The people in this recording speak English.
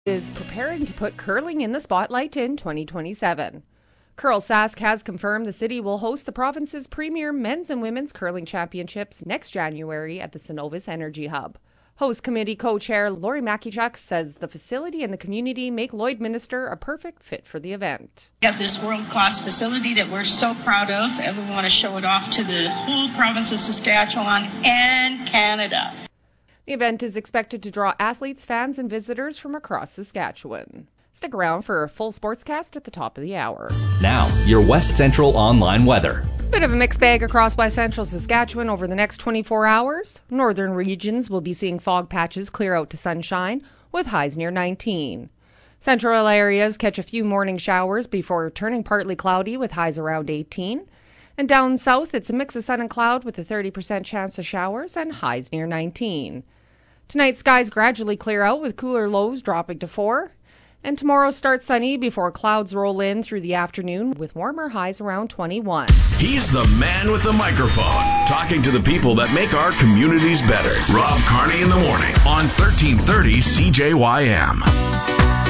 is preparing to put curling in the spotlight in 2027. Curl Sask has confirmed the city will host the province's premier men's and women's curling championships next January at the Cenovus Energy Hub. Host committee co-chair Lori Makichuk says the facility and the community make Lloydminster a perfect fit for the event. We have this world-class facility that we're so proud of, and we want to show it off to the whole province of Saskatchewan and Canada. The event is expected to draw athletes, fans, and visitors from across Saskatchewan. Stick around for a full sportscast at the top of the hour. Now, your West Central online weather. Bit of a mixed bag across West Central Saskatchewan over the next 24 hours. Northern regions will be seeing fog patches clear out to sunshine with highs near 19. Central areas catch a few morning showers before turning partly cloudy with highs around 18. And down south, it's a mix of sun and cloud with a 30% chance of showers and highs near 19. Tonight, skies gradually clear out with cooler lows dropping to 4. And tomorrow starts sunny before clouds roll in through the afternoon with warmer highs around 21. He's the man with the microphone, talking to the people that make our communities better. Rob Carney in the morning on 1330 CJYM.